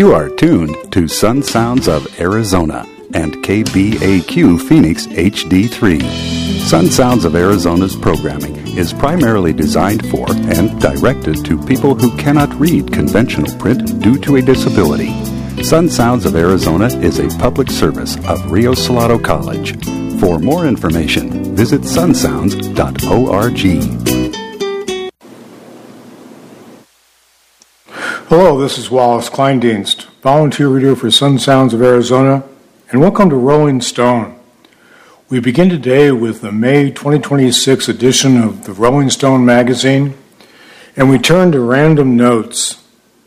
You are tuned to Sun Sounds of Arizona and KBAQ Phoenix HD3. Sun Sounds of Arizona's programming is primarily designed for and directed to people who cannot read conventional print due to a disability. Sun Sounds of Arizona is a public service of Rio Salado College. For more information, visit sunsounds.org. Hello, this is Wallace Kleindienst, volunteer reader for Sun Sounds of Arizona, and welcome to Rolling Stone. We begin today with the May 2026 edition of the Rolling Stone magazine, and we turn to random notes.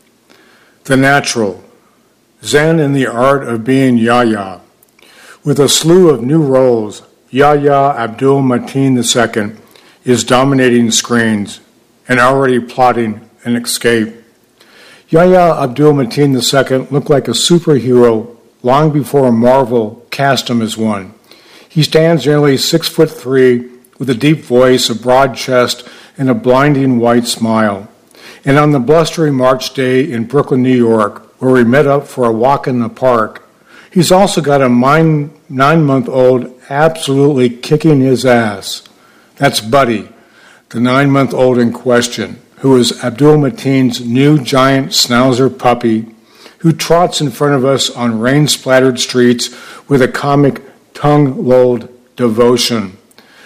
The Natural, Zen in the Art of Being Yahya. With a slew of new roles, Yahya Abdul Mateen II is dominating screens and already plotting an escape. Yahya Abdul Mateen II looked like a superhero long before Marvel cast him as one. He stands nearly 6'3", with a deep voice, a broad chest, and a blinding white smile. And on the blustery March day in Brooklyn, New York, where we met up for a walk in the park, he's also got a 9-month-old absolutely kicking his ass. That's Buddy, the 9-month-old in question, who is Abdul Mateen's new giant schnauzer puppy, who trots in front of us on rain-splattered streets with a comic tongue-lolled devotion.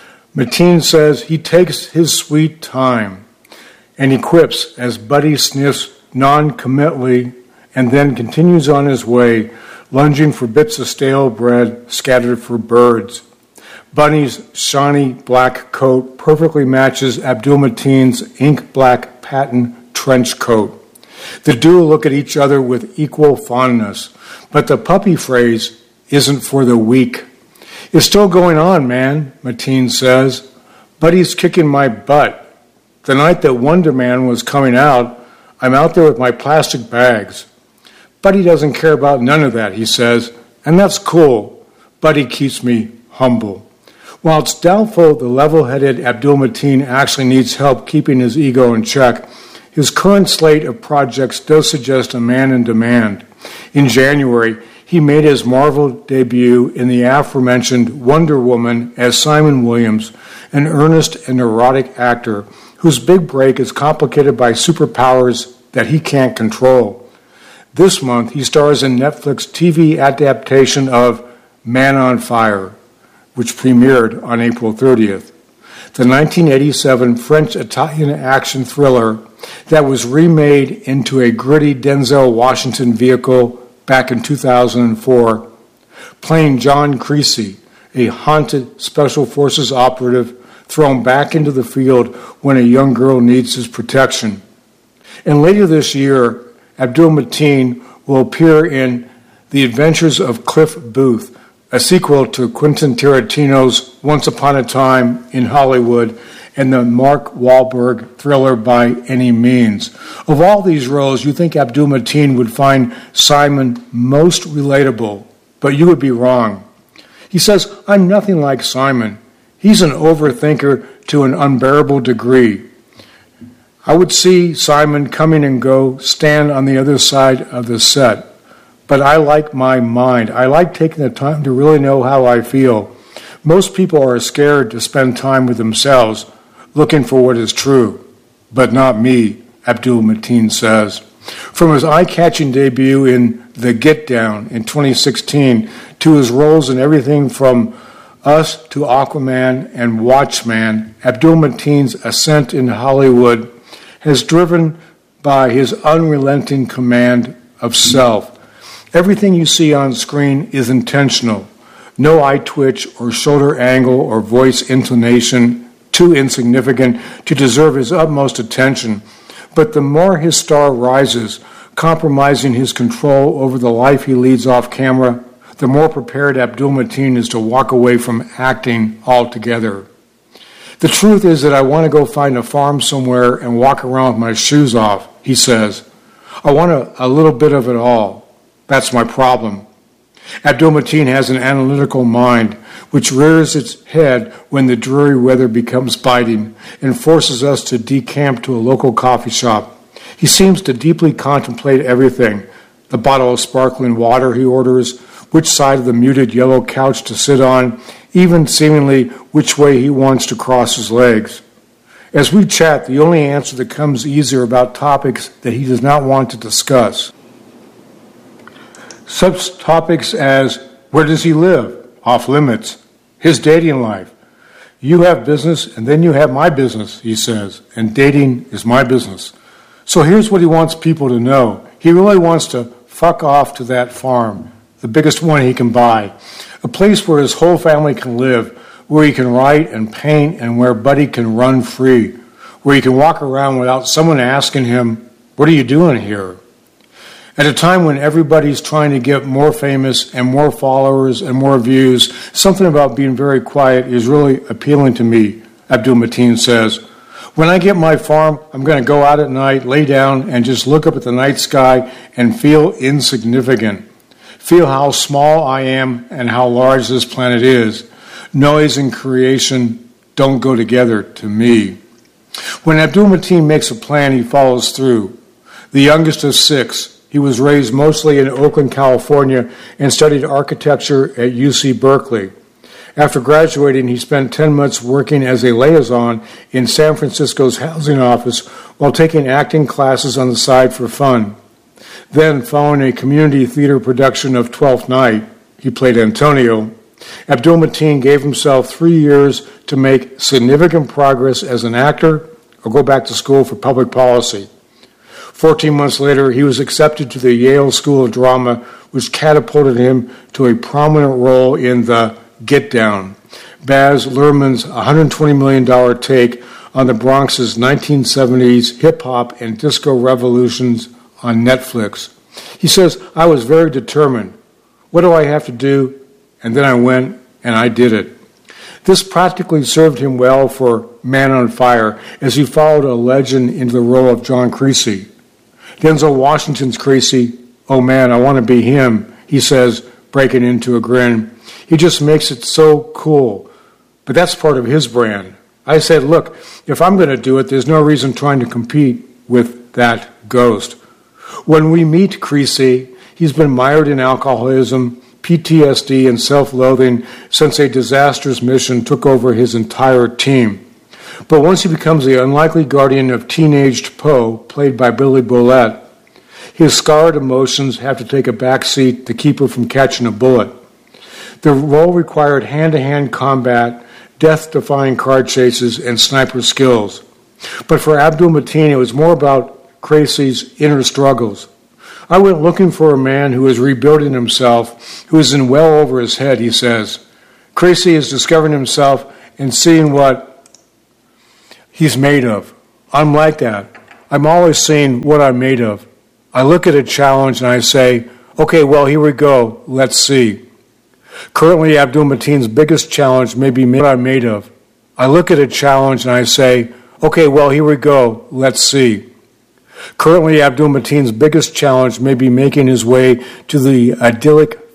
Mateen says he takes his sweet time, and he quips as Buddy sniffs non-committally and then continues on his way, lunging for bits of stale bread scattered for birds. Bunny's shiny black coat perfectly matches Abdul Mateen's ink black patent trench coat. The duo look at each other with equal fondness, but the puppy phrase isn't for the weak. It's still going on, man, Mateen says. Buddy's kicking my butt. The night that Wonder Man was coming out, I'm out there with my plastic bags. Buddy doesn't care about none of that, he says, and that's cool. Buddy keeps me humble. While it's doubtful the level-headed Abdul Mateen actually needs help keeping his ego in check, his current slate of projects does suggest a man in demand. In January, he made his Marvel debut in the aforementioned Wonder Woman as Simon Williams, an earnest and neurotic actor whose big break is complicated by superpowers that he can't control. This month, he stars in Netflix TV adaptation of Man on Fire, which premiered on April 30th. The 1987 French-Italian action thriller that was remade into a gritty Denzel Washington vehicle back in 2004, playing John Creasy, a haunted Special Forces operative thrown back into the field when a young girl needs his protection. And later this year, Abdul Mateen will appear in The Adventures of Cliff Booth, a sequel to Quentin Tarantino's Once Upon a Time in Hollywood and the Mark Wahlberg thriller By Any Means. Of all these roles, you think Abdul Mateen would find Simon most relatable, but you would be wrong. He says, I'm nothing like Simon. He's an overthinker to an unbearable degree. I would see Simon coming and go, stand on the other side of the set. But I like my mind. I like taking the time to really know how I feel. Most people are scared to spend time with themselves, looking for what is true. But not me, Abdul Mateen says. From his eye-catching debut in The Get Down in 2016 to his roles in everything from Us to Aquaman and Watchmen, Abdul Mateen's ascent in Hollywood has driven by his unrelenting command of self. Everything you see on screen is intentional. No eye twitch or shoulder angle or voice intonation too insignificant to deserve his utmost attention. But the more his star rises, compromising his control over the life he leads off camera, the more prepared Abdul Mateen is to walk away from acting altogether. The truth is that I want to go find a farm somewhere and walk around with my shoes off, he says. I want a little bit of it all. That's my problem. Abdul Mateen has an analytical mind which rears its head when the dreary weather becomes biting and forces us to decamp to a local coffee shop. He seems to deeply contemplate everything, the bottle of sparkling water he orders, which side of the muted yellow couch to sit on, even seemingly which way he wants to cross his legs. As we chat, the only answer that comes easier about topics that he does not want to discuss. Such topics as, where does he live? Off limits. His dating life. You have business, and then you have my business, he says, and dating is my business. So here's what he wants people to know. He really wants to fuck off to that farm, the biggest one he can buy, a place where his whole family can live, where he can write and paint, and where Buddy can run free, where he can walk around without someone asking him, what are you doing here? At a time when everybody's trying to get more famous and more followers and more views, something about being very quiet is really appealing to me, Abdul Mateen says. When I get my farm, I'm going to go out at night, lay down, and just look up at the night sky and feel insignificant. Feel how small I am and how large this planet is. Noise and creation don't go together to me. When Abdul Mateen makes a plan, he follows through. The youngest of 6, he was raised mostly in Oakland, California, and studied architecture at UC Berkeley. After graduating, he spent 10 months working as a liaison in San Francisco's housing office while taking acting classes on the side for fun. Then, following a community theater production of Twelfth Night, he played Antonio. Abdul Mateen gave himself 3 years to make significant progress as an actor or go back to school for public policy. 14 months later, he was accepted to the Yale School of Drama, which catapulted him to a prominent role in The Get Down, Baz Luhrmann's $120 million take on the Bronx's 1970s hip-hop and disco revolutions on Netflix. He says, I was very determined. What do I have to do? And then I went and I did it. This practically served him well for Man on Fire as he followed a legend into the role of John Creasy. Denzel Washington's Creasy, oh man, I want to be him, he says, breaking into a grin. He just makes it so cool. But that's part of his brand. I said, look, if I'm going to do it, there's no reason trying to compete with that ghost. When we meet Creasy, he's been mired in alcoholism, PTSD, and self-loathing since a disastrous mission took over his entire team. But once he becomes the unlikely guardian of teenaged Poe, played by Billy Boulette, his scarred emotions have to take a back seat to keep her from catching a bullet. The role required hand-to-hand combat, death-defying car chases, and sniper skills. But for Abdul Mateen, it was more about Creasy's inner struggles. I went looking for a man who is rebuilding himself, who is in well over his head, he says. Creasy is discovering himself and seeing what he's made of. I'm like that. I'm always seeing what I'm made of. I look at a challenge and I say, okay, well, here we go. Let's see. Currently, Abdul Mateen's biggest challenge may be what I'm made of. I look at a challenge and I say, okay, well, here we go. Let's see. Currently, Abdul Mateen's biggest challenge may be making his way to the idyllic